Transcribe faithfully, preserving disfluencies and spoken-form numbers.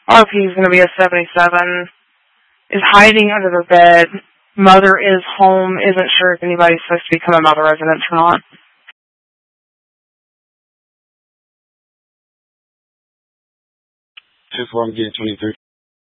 R P is going to be a seventy-seven. Is hiding under the bed. Mother is home. Isn't sure if anybody's supposed to be coming by the residence or not. two four, I'm getting twenty-three.